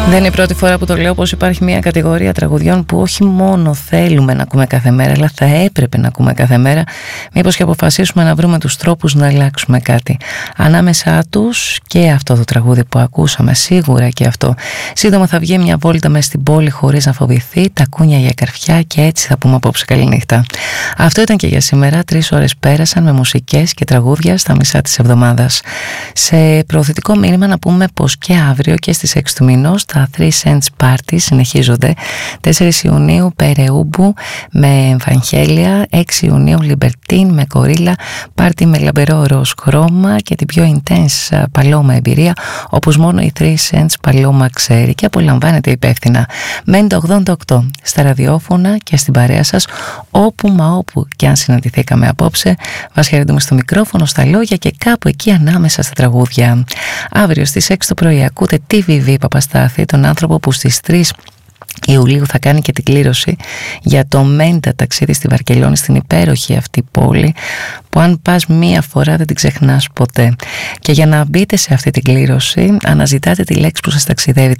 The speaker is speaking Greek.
Δεν είναι η πρώτη φορά που το λέω, πως υπάρχει μια κατηγορία τραγουδιών που όχι μόνο θέλουμε να ακούμε κάθε μέρα, αλλά θα έπρεπε να ακούμε κάθε μέρα, μήπως και αποφασίσουμε να βρούμε τους τρόπους να αλλάξουμε κάτι. Ανάμεσά τους και αυτό το τραγούδι που ακούσαμε, σίγουρα και αυτό. Σύντομα θα βγει μια βόλτα μες στην πόλη χωρίς να φοβηθεί, τα κούνια για καρφιά και έτσι θα πούμε απόψε καληνύχτα. Αυτό ήταν και για σήμερα. 3 ώρες πέρασαν με μουσικές και τραγούδια στα μισά της εβδομάδας. Σε προωθητικό μήνυμα να πούμε πως και αύριο και στις 6 του μηνός τα 3 Cents Party συνεχίζονται. 4 Ιουνίου Περεούμπου με Εμφαγγέλια, 6 Ιουνίου Λιμπερτίν με Κορίλα, πάρτι με λαμπερό ροζ χρώμα και την πιο intense Παλώμα εμπειρία, όπως μόνο η 3 Cents Παλώμα ξέρει, και απολαμβάνετε υπεύθυνα. Μέντε 88 στα ραδιόφωνα και στην παρέα σας, όπου μα όπου και αν συναντηθήκαμε απόψε. Вас χαιρετούμε στο μικρόφωνο, στα λόγια και κάπου εκεί ανάμεσα στα τραγούδια. Αύριο στις 6 το πρωί ακούτε TVV Παπαστάθη, τον άνθρωπο που στις 3 Ιουλίου θα κάνει και την κλήρωση για το Μέντα ταξίδι στη Βαρκελόνη, στην υπέροχη αυτή πόλη που αν πας μία φορά δεν την ξεχνάς ποτέ. Και για να μπείτε σε αυτή την κλήρωση αναζητάτε τη λέξη που σας ταξιδεύει,